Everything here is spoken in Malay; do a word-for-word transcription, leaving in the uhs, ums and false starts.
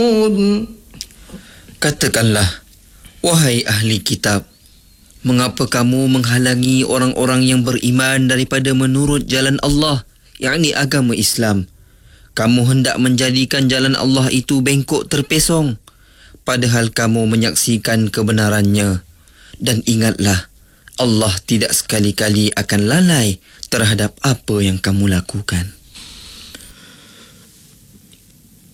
Katakanlah, wahai ahli kitab, mengapa kamu menghalangi orang-orang yang beriman daripada menurut jalan Allah, yakni agama Islam? Kamu hendak menjadikan jalan Allah itu bengkok terpesong, padahal kamu menyaksikan kebenarannya. Dan ingatlah, Allah tidak sekali-kali akan lalai terhadap apa yang kamu lakukan.